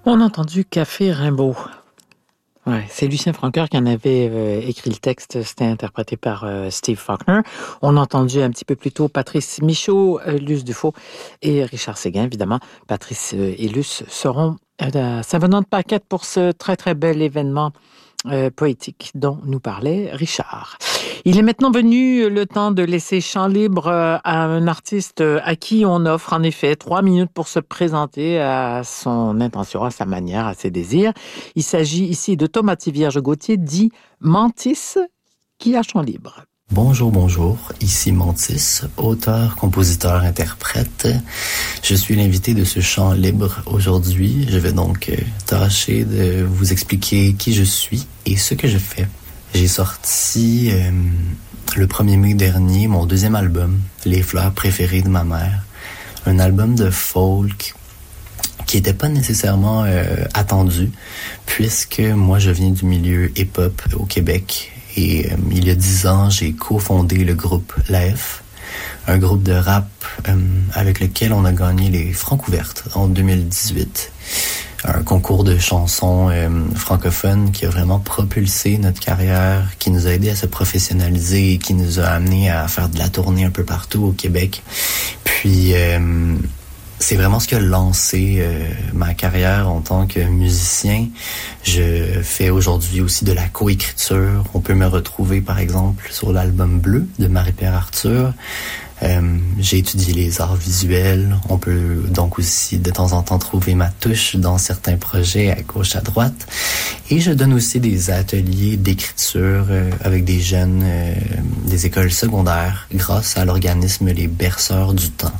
On a entendu Café Rimbaud. Ouais, c'est Lucien Francoeur qui en avait écrit le texte. C'était interprété par Steve Faulkner. On a entendu un petit peu plus tôt Patrice Michaud, Luce Dufault et Richard Séguin, évidemment. Patrice et Luce seront à Savenant-de-Paquette pour ce très, très bel événement poétique dont nous parlait Richard. Il est maintenant venu le temps de laisser champ libre à un artiste à qui on offre en effet 3 minutes pour se présenter à son intention, à sa manière, à ses désirs. Il s'agit ici de Thomas Tivierge Gauthier, dit Mantis, qui a champ libre. Bonjour, ici Mantis, auteur, compositeur, interprète. Je suis l'invité de ce chant libre aujourd'hui. Je vais donc tâcher de vous expliquer qui je suis et ce que je fais. J'ai sorti le 1er mai dernier mon deuxième album, Les fleurs préférées de ma mère. Un album de folk qui n'était pas nécessairement attendu, puisque moi je viens du milieu hip-hop au Québec. Et il y a 10 ans, j'ai cofondé le groupe L'AF, un groupe de rap avec lequel on a gagné les Francouvertes en 2018. Un concours de chansons francophones qui a vraiment propulsé notre carrière, qui nous a aidé à se professionnaliser et qui nous a amené à faire de la tournée un peu partout au Québec. Puis c'est vraiment ce qui a lancé ma carrière en tant que musicien. Je fais aujourd'hui aussi de la coécriture. On peut me retrouver par exemple sur l'album Bleu de Marie-Pierre Arthur. J'ai étudié les arts visuels. On peut donc aussi de temps en temps trouver ma touche dans certains projets à gauche, à droite. Et je donne aussi des ateliers d'écriture avec des jeunes des écoles secondaires grâce à l'organisme Les Berceurs du Temps.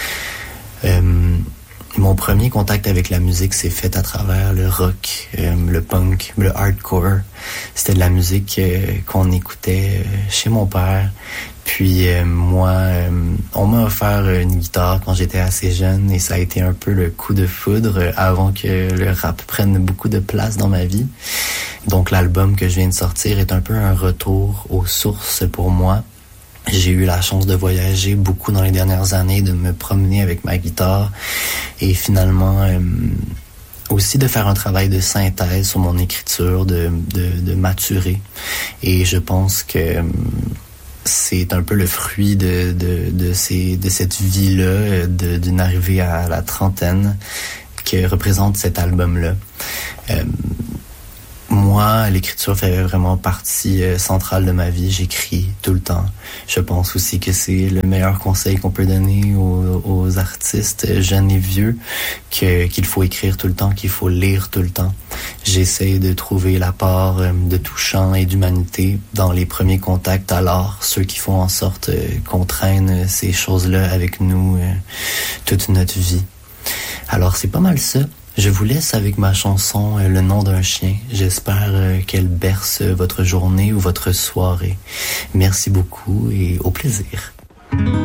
Mon premier contact avec la musique s'est fait à travers le rock, le punk, le hardcore. C'était de la musique qu'on écoutait chez mon père. Puis moi, on m'a offert une guitare quand j'étais assez jeune et ça a été un peu le coup de foudre avant que le rap prenne beaucoup de place dans ma vie. Donc l'album que je viens de sortir est un peu un retour aux sources pour moi. J'ai eu la chance de voyager beaucoup dans les dernières années, de me promener avec ma guitare et finalement aussi de faire un travail de synthèse sur mon écriture, de maturer. Et je pense que c'est un peu le fruit de cette vie-là, d'une arrivée à la trentaine que représente cet album-là. Moi, l'écriture fait vraiment partie centrale de ma vie. J'écris tout le temps. Je pense aussi que c'est le meilleur conseil qu'on peut donner aux artistes jeunes et vieux, qu'il faut écrire tout le temps, qu'il faut lire tout le temps. J'essaie de trouver la part de touchant et d'humanité dans les premiers contacts, alors ceux qui font en sorte qu'on traîne ces choses-là avec nous toute notre vie. Alors c'est pas mal ça. Je vous laisse avec ma chanson Le nom d'un chien. J'espère qu'elle berce votre journée ou votre soirée. Merci beaucoup et au plaisir.